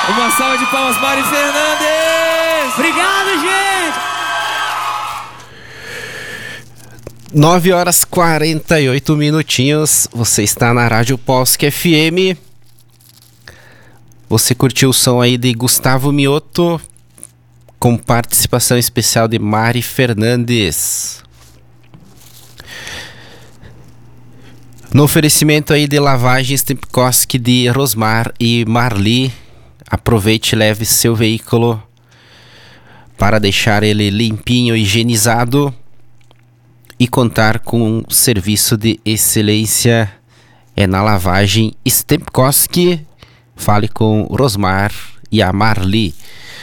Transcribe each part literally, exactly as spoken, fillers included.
Uma salva de palmas, Mari Fernandes! Obrigado, gente! nove horas e quarenta e oito minutinhos. Você está na Rádio Polsk F M. Você curtiu o som aí de Gustavo Mioto, com participação especial de Mari Fernandes. No oferecimento aí de lavagens Stempkowski de Rosmar e Marli, aproveite e leve seu veículo para deixar ele limpinho, higienizado e contar com um serviço de excelência é na lavagem Stempkowski. Fale com o Rosmar e a Marli.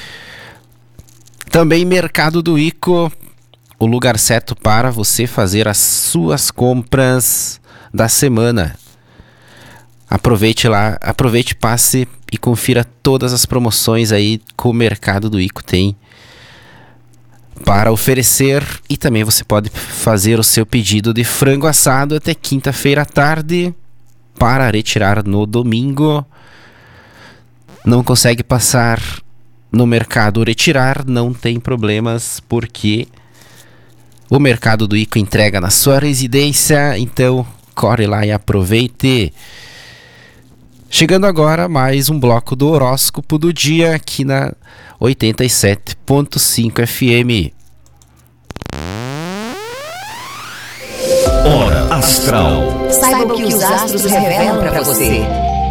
Também Mercado do Ico, o lugar certo para você fazer as suas compras da semana. Aproveite lá, aproveite, passe e confira todas as promoções aí que o Mercado do Ico tem para oferecer. E também você pode fazer o seu pedido de frango assado até quinta-feira à tarde para retirar no domingo. Não consegue passar no mercado retirar, não tem problemas, porque o Mercado do Ico entrega na sua residência. Então corre lá e aproveite. Chegando agora mais um bloco do horóscopo do dia aqui na oitenta e sete ponto cinco F M. Hora Astral. Saiba o que os astros revelam para você.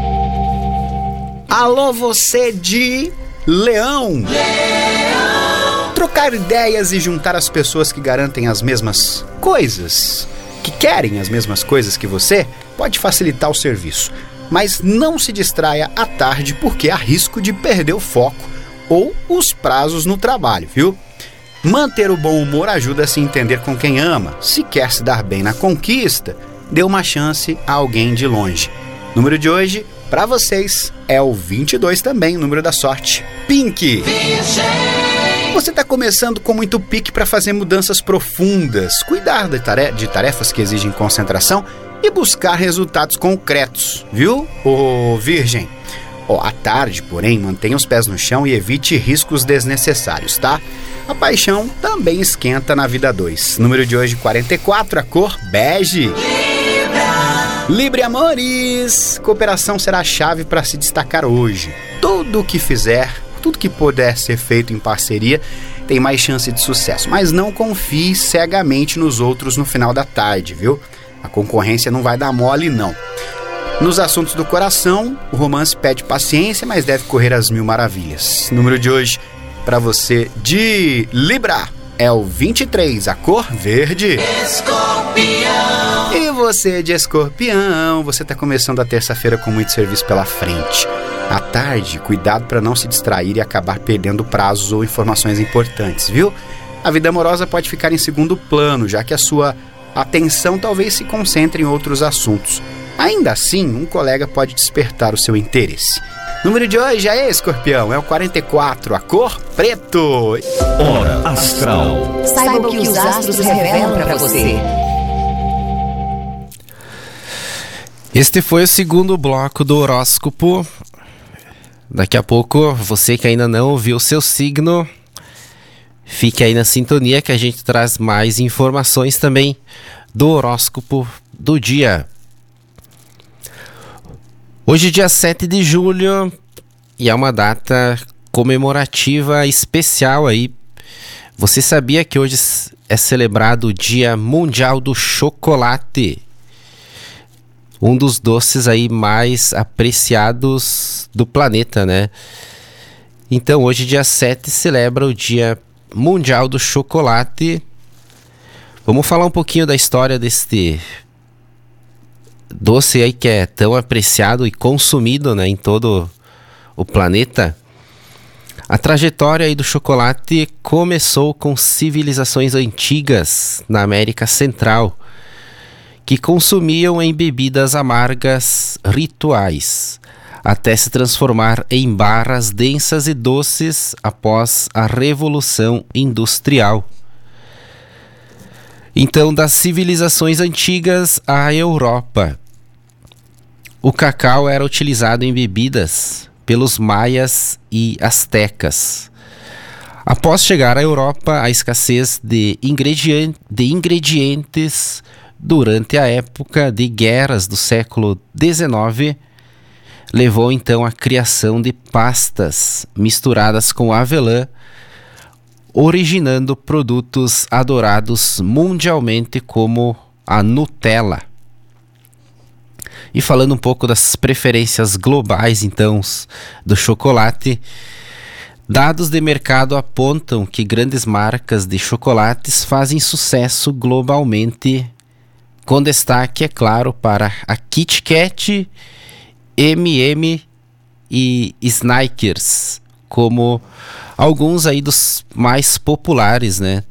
Alô, você de Leão. Leão! Trocar ideias e juntar as pessoas que garantem as mesmas coisas, que querem as mesmas coisas que você, pode facilitar o serviço. Mas não se distraia à tarde, porque há risco de perder o foco ou os prazos no trabalho, viu? Manter o bom humor ajuda a se entender com quem ama. Se quer se dar bem na conquista, dê uma chance a alguém de longe. Número de hoje, para vocês, é o vinte e dois também, o número da sorte. Pink! Você está começando com muito pique para fazer mudanças profundas, cuidar de, tare- de tarefas que exigem concentração e buscar resultados concretos, viu, ô Virgem? Ó, à tarde, porém, mantenha os pés no chão e evite riscos desnecessários, tá? A paixão também esquenta na vida dois. Número de hoje, quarenta e quatro, a cor bege. Libra! Libra amores! Cooperação será a chave para se destacar hoje. Tudo o que fizer, tudo que puder ser feito em parceria, tem mais chance de sucesso. Mas não confie cegamente nos outros no final da tarde, viu? A concorrência não vai dar mole, não. Nos assuntos do coração, o romance pede paciência, mas deve correr às mil maravilhas. Número de hoje, para você de Libra, é o vinte e três, a cor verde. Escorpião! E você de Escorpião, você está começando a terça-feira com muito serviço pela frente. À tarde, cuidado para não se distrair e acabar perdendo prazos ou informações importantes, viu? A vida amorosa pode ficar em segundo plano, já que a sua atenção talvez se concentre em outros assuntos. Ainda assim, um colega pode despertar o seu interesse. Número de hoje é Escorpião, é o quarenta e quatro, a cor preto. Hora Astral. Saiba o que os astros revelam para você. Este foi o segundo bloco do horóscopo. Daqui a pouco, você que ainda não ouviu o seu signo, fique aí na sintonia que a gente traz mais informações também do horóscopo do dia. Hoje é dia sete de julho e é uma data comemorativa especial aí. Você sabia que hoje é celebrado o Dia Mundial do Chocolate? Um dos doces aí mais apreciados do planeta, né? Então hoje, dia sete, celebra o Dia Mundial do Chocolate. Vamos falar um pouquinho da história deste doce aí que é tão apreciado e consumido, né, em todo o planeta. A trajetória aí do chocolate começou com civilizações antigas na América Central, que consumiam em bebidas amargas rituais, até se transformar em barras densas e doces após a Revolução Industrial. Então, das civilizações antigas à Europa, o cacau era utilizado em bebidas pelos maias e astecas. Após chegar à Europa, a escassez de, ingredien- de ingredientes durante a época de guerras do século dezenove levou então à criação de pastas misturadas com avelã, originando produtos adorados mundialmente como a Nutella. E falando um pouco das preferências globais, então, do chocolate, dados de mercado apontam que grandes marcas de chocolates fazem sucesso globalmente, com destaque, é claro, para a Kit Kat, M e M e Snickers, como alguns aí dos mais populares, né,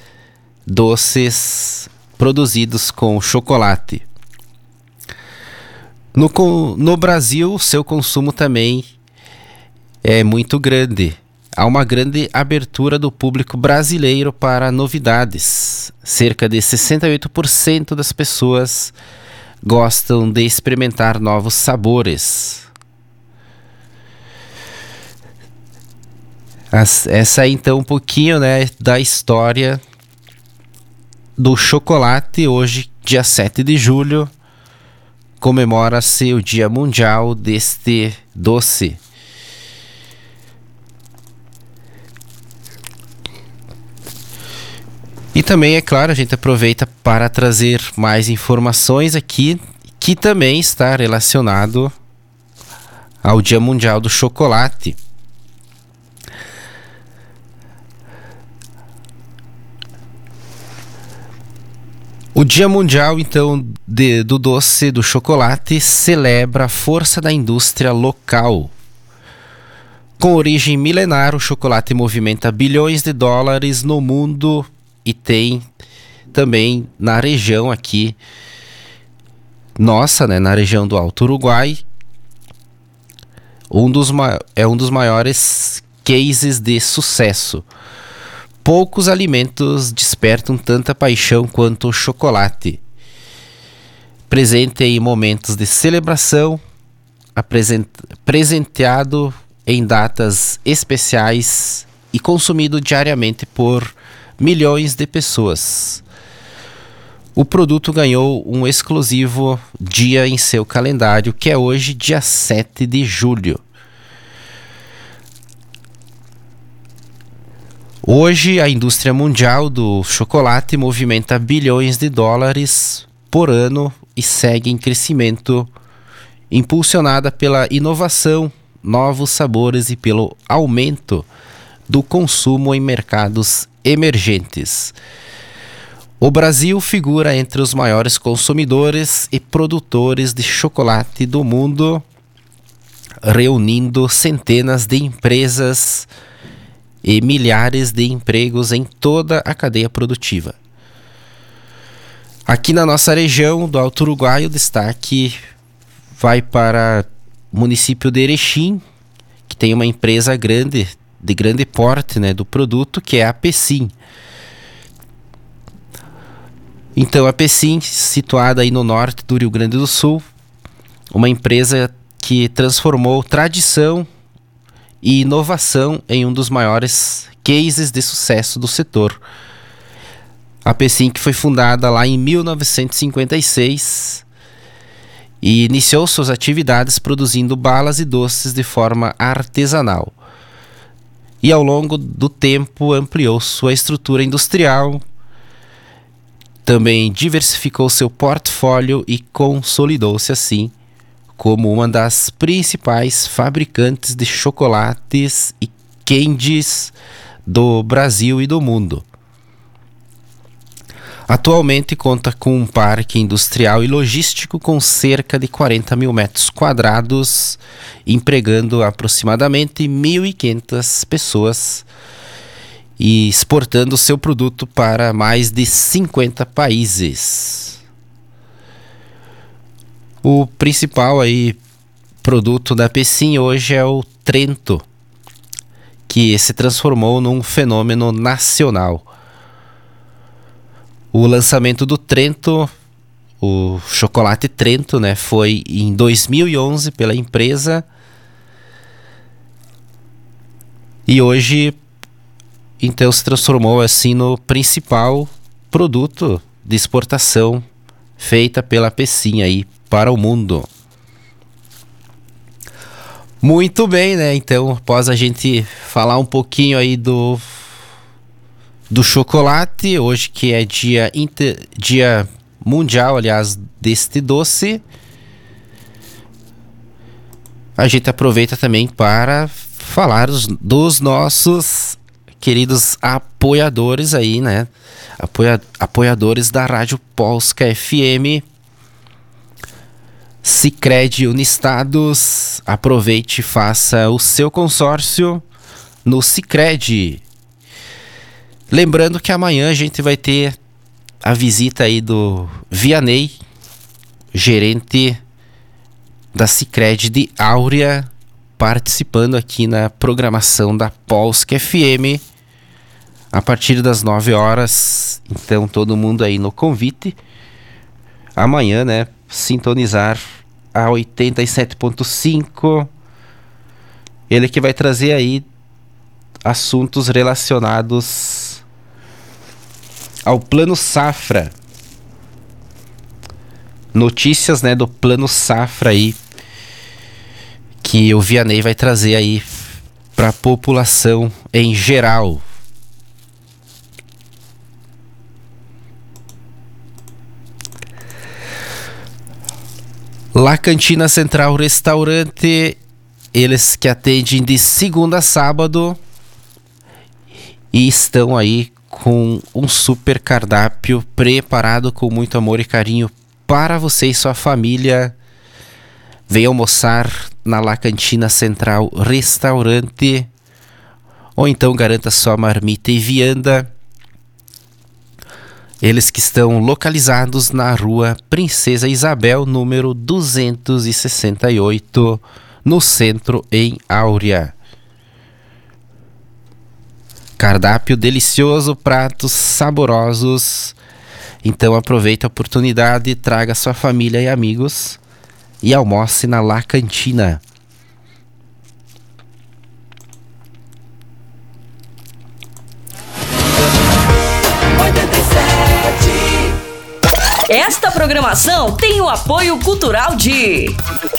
doces produzidos com chocolate. No, no Brasil, seu consumo também é muito grande. Há uma grande abertura do público brasileiro para novidades. Cerca de sessenta e oito por cento das pessoas gostam de experimentar novos sabores. As, essa é então um pouquinho, né, da história do chocolate. Hoje, dia sete de julho, comemora-se o Dia Mundial deste doce. E também, é claro, a gente aproveita para trazer mais informações aqui, que também está relacionado ao Dia Mundial do Chocolate. O Dia Mundial, então, de, do doce do chocolate celebra a força da indústria local. Com origem milenar, o chocolate movimenta bilhões de dólares no mundo e tem também na região aqui, nossa, né, na região do Alto Uruguai, um dos é um dos maiores cases de sucesso. Poucos alimentos despertam tanta paixão quanto o chocolate. Presente em momentos de celebração, apresent... presenteado em datas especiais e consumido diariamente por milhões de pessoas. O produto ganhou um exclusivo dia em seu calendário, que é hoje, dia sete de julho. Hoje, a indústria mundial do chocolate movimenta bilhões de dólares por ano e segue em crescimento, impulsionada pela inovação, novos sabores e pelo aumento do consumo em mercados emergentes. O Brasil figura entre os maiores consumidores e produtores de chocolate do mundo, reunindo centenas de empresas e milhares de empregos em toda a cadeia produtiva. Aqui na nossa região do Alto Uruguai, o destaque vai para o município de Erechim, que tem uma empresa grande, de grande porte, né, do produto, que é a Pecim. Então, a Pecim, situada aí no norte do Rio Grande do Sul, uma empresa que transformou tradição e inovação em um dos maiores cases de sucesso do setor. A Pecim, que foi fundada lá em mil novecentos e cinquenta e seis e iniciou suas atividades produzindo balas e doces de forma artesanal. E ao longo do tempo ampliou sua estrutura industrial, também diversificou seu portfólio e consolidou-se assim como uma das principais fabricantes de chocolates e candies do Brasil e do mundo. Atualmente conta com um parque industrial e logístico com cerca de quarenta mil metros quadrados, empregando aproximadamente mil e quinhentas pessoas e exportando seu produto para mais de cinquenta países. O principal aí produto da Pecim hoje é o Trento, que se transformou num fenômeno nacional. O lançamento do Trento, o chocolate Trento, né, foi em dois mil e onze pela empresa E hoje, então, se transformou assim no principal produto de exportação feita pela Pecém aí para o mundo. Muito bem, né? Então, após a gente falar um pouquinho aí do do chocolate, hoje que é dia inter, dia mundial, aliás, deste doce, a gente aproveita também para falar dos, dos nossos queridos apoiadores aí, né? Apoia, apoiadores da Rádio Polska F M. Sicredi Unistados, aproveite e faça o seu consórcio no Sicredi. Lembrando que amanhã a gente vai ter a visita aí do Vianney, gerente da Sicredi de Áurea, participando aqui na programação da Polska F M a partir das nove horas. Então todo mundo aí no convite. Amanhã, né? Sintonizar a oitenta e sete ponto cinco. Ele que vai trazer aí assuntos relacionados ao Plano Safra. Notícias, né, do Plano Safra aí que o Vianney vai trazer aí para a população em geral. La Cantina Central Restaurante, eles que atendem de segunda a sábado e estão aí com um super cardápio preparado com muito amor e carinho para você e sua família. Venha almoçar na La Cantina Central Restaurante ou então garanta sua marmita e vianda. Eles que estão localizados na rua Princesa Isabel, número duzentos e sessenta e oito, no centro, em Áurea. Cardápio delicioso, pratos saborosos. Então aproveite a oportunidade, traga sua família e amigos e almoce na La Cantina. Esta programação tem o apoio cultural de